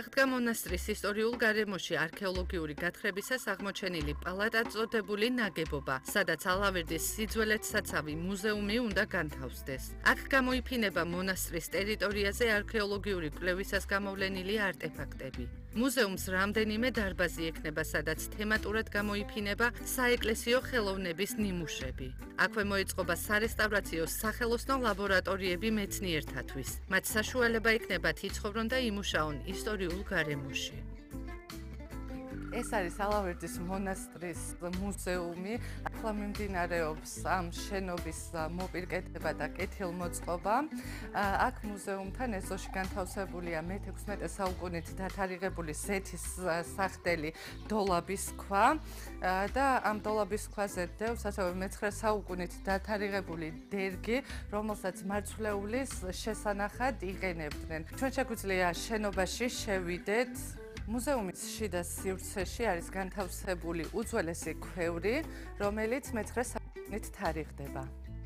აღდგა მონასტრის ისტორიულ გარემოში არქეოლოგიური გათხრებისას აღმოჩენილი პალატად წოდებული ნაგებობა, სადაც ალავერდის სიძველეთ საცავი მუზეუმი უნდა განთავსდეს. აქ გამოიფინება მონასტრის ტერიტორიაზე არქეოლოგიური კვლევისას გამოვლენილი არტეფაქტები. მუზეუმს რამდენიმე დარბაზი ექნება, სადაც თემატურად გამოიფინება საეკლესიო ხელოვნების ნიმუშები. აქვე მოეწყობა სარესტავრაციო სახელოსნო ლაბორატორიები მეცნიერთათვის. მათ საშუალება იქნებათ იცხოვრონ და იმუშაონ ისტორიულ გარემოში. ეს არის ალავერდის მონასტრის მუზეუმი. ახლა მიმდინარეობს ამ შენობის მოპირკეთება და კეთილმოწყობა. აქ მუზეუმთან ეზოში განთავსებულია მე-16 საუკუნით დათარიღებული ზეთის სახდელი დოლაბის ქვა და ამ დოლაბის ქვაზე დევს ასევე მე-9 საუკუნით დათარიღებული დერგი, რომელსაც მარცვლეულის შესანახად იყენებდნენ. ჩვენ შეგვიძლია შენობაში შევიდეთ. მუზეუმის შიდა სივრცეში არის განთავსებული უძველესი ქვევრი, რომელიც მე-9 საუკუნით თარიღდება.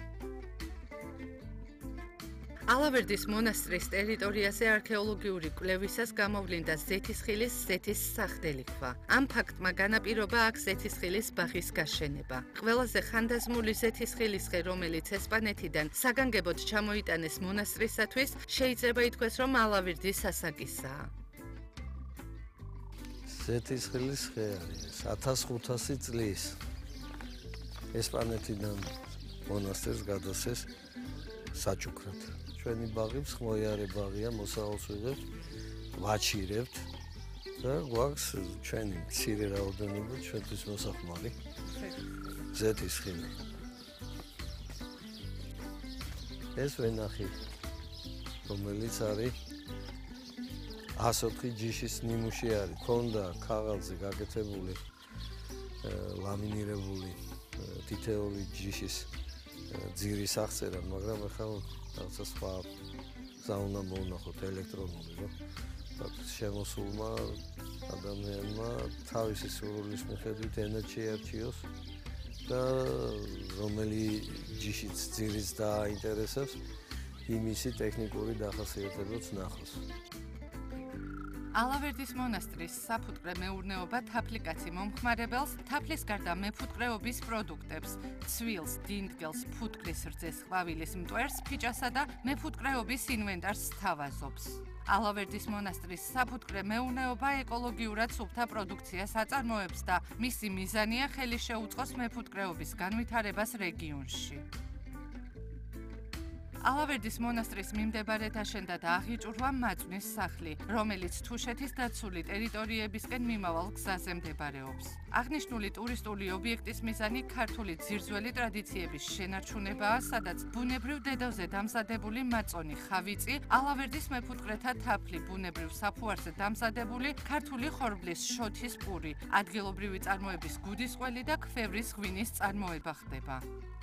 ალავერდის მონასტრის ტერიტორიაზე არქეოლოგიური კვლევისას გამოვლინდა ზეთისხილის ზეთის სახდელი ქვა. ამ ფაქტმა განაპირობა აქ ზეთისხილის ბაღის გაშენება. ყველაზე ხანდაზმული ზეთისხილის ხე, რომელიც ესპანეთიდან საგანგებოდ ჩამოიტანეს მონასტრისათვის, შეიძლება ითქვეს, რომ ალავერდის ასაკისაა. ზეთისხილის ხე არის 1500 წლის ესპანეთიდან მონასტერს გადასეს საჩუქრად. ჩვენი ბაღი მსხმოიარე ბაღია, მოსავალს ვიღებთ, ვაჩირებთ და გვაქვს ჩვენი მცირე რაოდენობა ჩვენთვის მოსახმარი ზეთისხილი. ეს ვენახი, რომელიც არის 104 ჯიშის ნიმუში არის. ქონდა ქაღალდზე გაკეთებული ლამინირებული თითოეული ჯიშის ძირის აღწერა, მაგრამ ახლა რაღაცა სხვა გზა უნდა მოუნახოთ ელექტრონული, რომ შემოსულმა ადამიანმა თავისი სურვილის მიხედვით ენა შეარჩიოს და რომელი ჯიშიც ძირიც დააინტერესებს, იმისი ტექნიკური დახასიათებაც ნახოს. ალავერდის მონასტრის საფუტკრე მეურნეობა თაფლიკაცი მომხმარებელს თაფლის გარდა მეფუტკრეობის პროდუქტებს, ცვილს, დინდგელს, ფუტკრის რძეს, ყვავილის მტვერს, ფიჭასა და მეფუტკრეობის ინვენტარს სთავაზობს. ალავერდის მონასტრის საფუტკრე მეურნეობა ეკოლოგიურად სუფთა პროდუქციას აწარმოებს და მისი მიზანია ხელი შეუწყოს მეფუტკრეობის განვითარებას რეგიონში. ალავერდის მონასტრის მიმდებარედ აშენდა და აღიჭურვა მაწვნის სახლი, რომელიც თუშეთის დაცული ტერიტორიებისკენ მიმავალ გზაზე მდებარეობს. აღნიშნული ტურისტული ობიექტის მიზანი ქართული ძირძველი ტრადიციების შენარჩუნებაა, სადაც ბუნებრივ დედავზე დამზადებული მაწონი, ხავიწი, ალავერდის მეფუტკრეთა თაფლი, ბუნებრივ საფუარზე დამზადებული ქართული ხორბლის შოთის პური, ადგილობრივი წარმოების გუდისყველი და ქვევრის ღვინის წარმოება ხდება.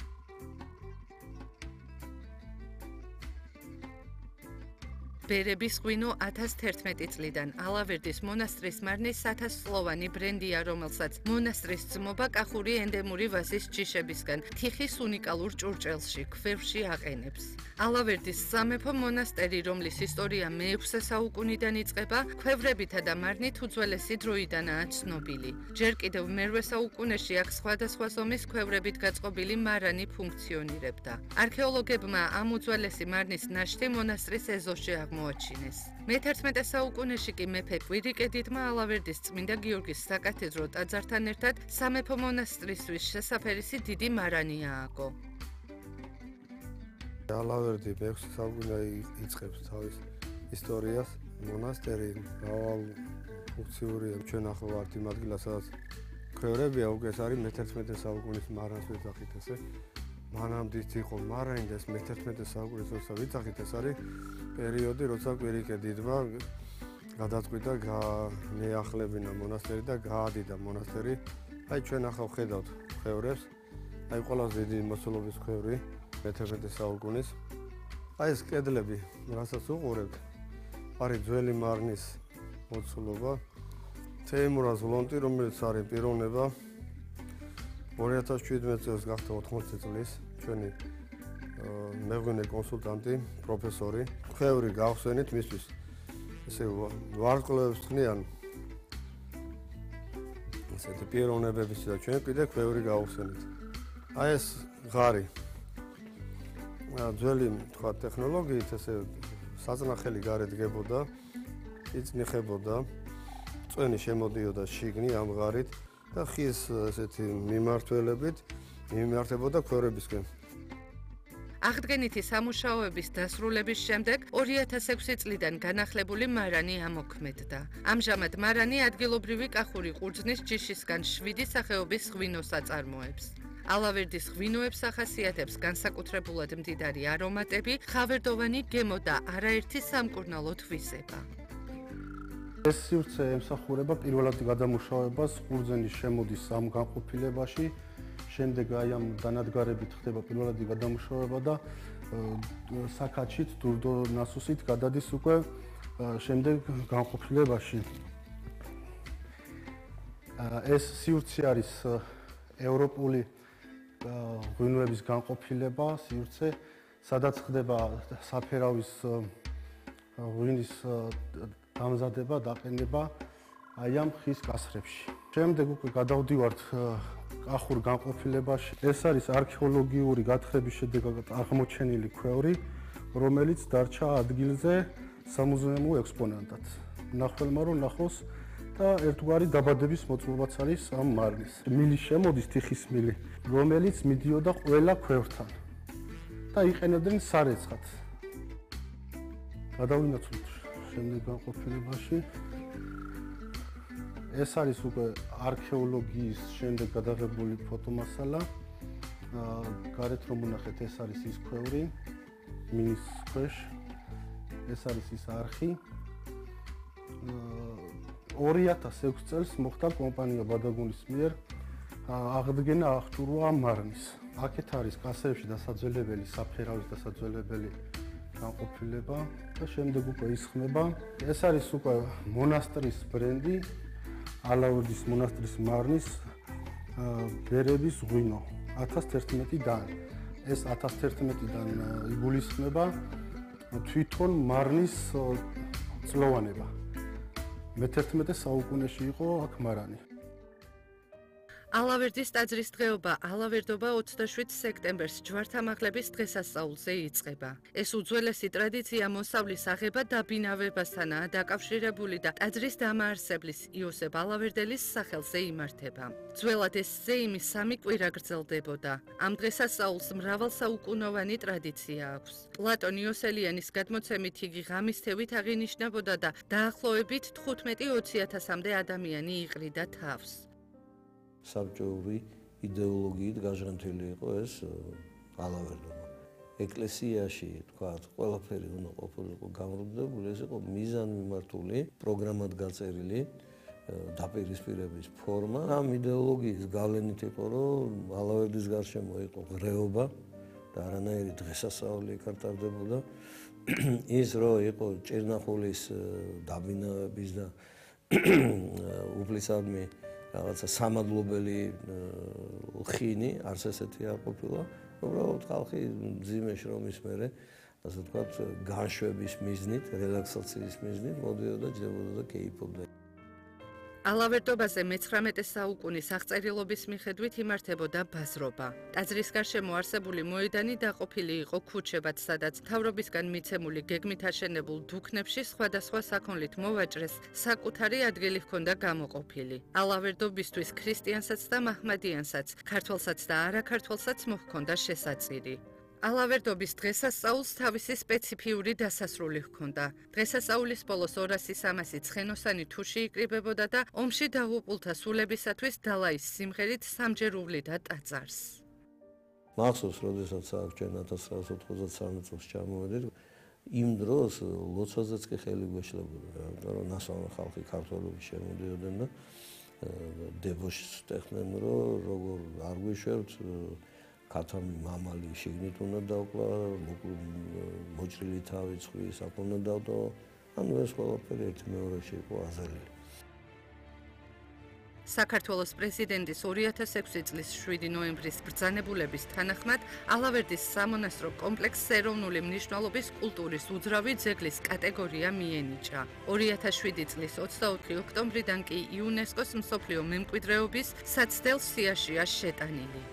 ბერების ღვინო 1011 წლიდან ალავერდის მონასტრის მარნის 1000-წლოვანი ბრენდია, რომელსაც მონასტრის ძმობა კახური ენდემური ვაზის ჯიშებისგან თიხის უნიკალურ ჭურჭელში, ქვევში აყენებს. ალავერდის სამეფო მონასტერი, რომლის ისტორია მე-6 საუკუნიდან იწყება, ქვევრებითა და მარნით უძველესი დროიდანაა ცნობილი. ჯერ კიდევ მე-8 საუკუნეში აქ სხვადასხვა ზომის ქვევრებით გაწყობილი მარანი ფუნქციონირებდა. არქეოლოგებმა ამ უძველესი მარნის ნაშთი მონასტრის ეზოში მოაჩინეს. მე-11 საუკუნეში კი მეფე კვირიკე დიდმა ალავერდის წმინდა გიორგის საკათედრო ტაძართან ერთად სამეფო მონასტრისთვის შესაფერისი დიდი მარანი ააგო. ალავერდი მე-6 საუკუნიდან იწყებს თავის ისტორიას. მონასტერი მრავალფუნქციურია. ჩვენ ახლა ვართ იმ ადგილას, სადაც ქვევრებია, უკვე ეს არის მე-11 საუკუნის მარანს ვიძახით ესე. მანამდე იყო მარანი და ეს მე-11 საუკუნის როცა ვიძახით, ეს არის პერიოდი, როცა კვირიკე დიდმა გადაწყვიტა გაეახლებინა მონასტერი და გაადიდა მონასტერი. აი ჩვენ ახლა ვხედავთ ქვევრებს. აი ყველაზე დიდი მოცულობის ქვევრი მე-11 საუკუნის. აი ეს კედლები, რასაც უყურებთ, არის ძველი მარნის მოცულობა. თეიმურაზ ლონტი, რომელიც არის პიროვნება 2017 წელს გახდა 80 წლის ჩვენი მეღვინე კონსულტანტი, პროფესორი. ქვევრი გავხსენით მისთვის ესე ვარსკვლავებს ხნიან ესეთი პიროვნებების და ჩვენ კიდე ბევრი გავხსენით. აი ეს ღარი ძველი თქვა ტექნოლოგიით ესე საწნახელი გარეთ დგებოდა, იწნიხებოდა, წვენი შემოდიოდა შიგნი ამ ღარით და ხის ესეთი მიმართველებით მიმართებოდა ქვევრებისკენ. აღდგენითი სამუშაოების დასრულების შემდეგ 2006 წლიდან განახლებული მარანი ამოქმედდა. ამჟამად მარანი ადგილობრივი კახური ყურძნის ჯიშისგან 7 სახეობის ღვინოს აწარმოებს. ალავერდის ღვინოებს ახასიათებს განსაკუთრებულად მდიდარი არომატები, ხავერდოვანი გემო და არაერთი სამკურნალო თვისება. ეს სივრცე ემსახურება პირველად გადამუშავებას ყურძნის შემოდის ამ განყოფილებაში, შემდეგ აი ამ დანადგარებით ხდება პირველადი გადამუშავება და საქაჩით დურდო ნასოსით გადადის უკვე შემდეგ განყოფილებაში. ეს სივრცე არის ევროპული ღვინოების განყოფილება, სივრცე, სადაც ხდება საფერავის ღვინის დამზადება, დაყენება აი ამ ხის კასრებში. შემდეგ უკვე გადავდივართ კახურ განყოფილებაში. ეს არის არქეოლოგიური გათხრების შედეგად აღმოჩენილი ქვევრი, რომელიც დარჩა ადგილზე სამუზეუმო ექსპონატად. მნახველმა რომ ნახოს და ერთგვარი დაბადების მოწმობაც არის ამ მარნის. მილი შემოდის თიხის მილი, რომელიც მიდიოდა ყველა ქვევრთან და იყენებდნენ სარეცხად. გადავინაცვლოთ შემდეგ განყოფილებაში. ეს არის უკვე არქეოლოგიის შემდეგ გადაღებული ფოტომასალა. გარეთ რომ ვნახეთ, ეს არის ის ქვევრი მინის ქვეშ. ეს არის ის არხი. 2006 წელს მოხდა კომპანია ბადაგუნის მიერ აღდგენა აღჭურვა მარნის. აქეთ არის კასრებში დასაძველებელი, საფერავის დასაძველებელი განყოფილება და შემდეგ უკვე ისხმება. ეს არის უკვე მონასტრის ბრენდი, ალავერდის მონასტრის მარნის ბერების ღვინო 1011-დან. ეს 1011-დან იგულისხმება თვითონ მარნის წლოვანება. მე-11 საუკუნეში იყო აქ მარანი. ალავერდის ტაძრის დღეობა ალავერდობა 27 სექტემბერს ჯვართამაღლების დღესასწაულზე იწყება. ეს უძველესი ტრადიცია მოსავლის აღება დაბინავებასთანაა დაკავშირებული და ტაძრის დამაარსებლის იოსებ ალავერდელის სახელზე იმართება. ძველად ეს ზეიმი 3 კვირა გრძელდებოდა. ამ დღესასწაულს მრავალსაუკუნოვანი ტრადიცია აქვს. პლატონ იოსელიანის გადმოცემით იგი ღამის თევით აღინიშნებოდა და დაახლოებით 15-20,000-მდე ადამიანი იყრიდა თავს. საბჭოური იდეოლოგიით გაჟღენთილი იყო ეს ალავერდობა. ეკლესიაში, თქვათ, ყველაფერი უნდა ყოფილიყო გამრუდებული, ეს იყო მიზანმიმართული, პროგრამად გაწერილი დაპირისპირების ფორმა. ამ იდეოლოგიის გავლენით იყო, რომ ალავერდის გარშემო იყო ღრეობა და არანაირი დღესასწაული იქ ტარდებოდა. ის რომ იყო ჭირნახულის დაბინავების და უფლისადმი რაღაცა სამადლობელი ხინი, არც ესეთი არ ყოფილა. უბრალოდ ხალხი მძიმე შრომის მერე, ასე ვთქვათ, განშვების მიზნით, რელაქსაციის მიზნით მოდიოდა, ჯდებოდა და კეიფობდა. ალავერდობაზე მე-19 საუკუნის აღწერილობის მიხედვით იმართებოდა ბაზრობა. ტაძრის გარშემო არსებული მოედანი დაყოფილი იყო ქუჩებად, სადაც მთავრობისგან მიცემული გეგმით აშენებულ დუქნებში სხვადასხვა საქონლით მოვაჭრეს საკუთარი ადგილი ჰქონდა გამოყოფილი. ალავერდობისთვის ქრისტიანსაც და მაჰმადიანსაც, ქართველსაც და არაქართველსაც მოჰქონდა შესაწირი. ალავერდობის დღესასწაულს თავისი სპეციფიური დასასრული ჰქონდა. დღესასწაულის ბოლოს 200-300 ცხენოსანი თუში იკრიბებოდა და ომში დაღუპულთა სულებისათვის დალაის სიმღერით სამჯერ უვლიდა ტაძარს. მახსოვს, როდესაც ჩვენ 1993 წელს ჩამოვედით, იმ დროს ლოცვაზეც კი ხელი გვეშლებოდა, იმიტომ რომ ნასვამი ხალხი ქართველები შემოდიოდნენ და დებოშს ტეხნენ, რომ როგორ არ გვიშვერთ ქათამი მამალი შიგნით უნდა დავკლა, მოჭრილი თავი ცხვრის აქ უნდა დავტო, ანუ ეს ყველაფერი ერთი მეორეში იყო აზრილი. საქართველოს პრეზიდენტის 2006 წლის 7 ნოემბრის ბრძანებულების თანახმად ალავერდის სამონასტრო კომპლექსს ეროვნული მნიშვნელობის კულტურის უძრავი ძეგლის კატეგორია მიენიჭა. 2007 წლის 24 ოქტომბრიდან კი იუნესკოს მსოფლიო მემკვიდრეობის საცდელ სიაშია შეტანილი.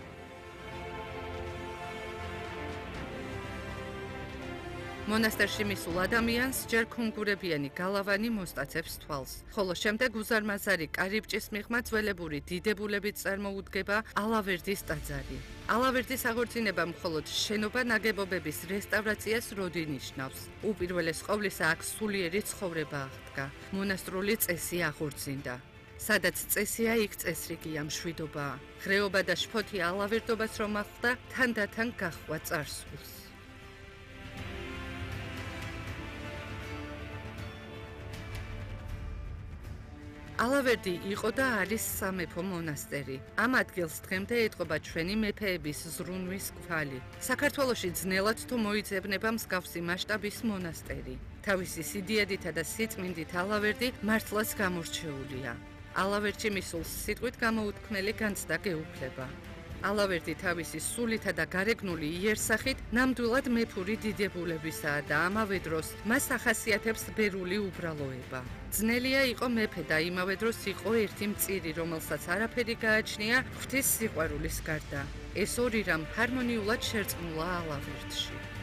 მონასტერში მისულ ადამიანს ჯერ ქონგურებიანი გალავანი მოსტაცებს თვალს, ხოლო შემდეგ უზარმაზარი კარიბჭის მიღმა ძველებური დიდებულებით წარმოუდგება ალავერდის ტაძარი. ალავერდის აღორძინება მხოლოდ შენობა ნაგებობების რესტავრაციას როდი ნიშნავს. უპირველეს ყოვლისა აქ სულიერი ცხოვრება აღდგა. მონასტრული წესი აღორძინდა. სადაც წესია, იქ წესრიგია, მშვიდობა. ხრეობა და შფოთი ალავერდობას რომ ახლდა, თანდათან გახვა წარსულს. ალავერდი იყო და არის სამეფო მონასტერი. ამ ადგილს დღემდე ეტყობა ჩვენი მეფეების ზრუნვის კვალი. საქართველოში ძნელად თუ მოიძებნება მსგავსი მასშტაბის მონასტერი. თავისი სიდიადითა და სიწმინდით ალავერდი მართლაც გამორჩეულია. ალავერდში მისულ სიტყვით გამოუთქმელი განცდა გეუფლება. ალავერდი თავისი სულითა და გარეგნული იერსახით ნამდვილად მეფური დიდებულებისაა და ამავე დროს მას ახასიათებს ბერული უბრალოება. ძნელია იყო მეფე და იმავე დროს იყო ერთი მწირი, რომელსაც არაფერი გააჩნია ღვთის სიყვარულის გარდა. ეს ორი რამ ჰარმონიულად შერწყმულა ალავერდში.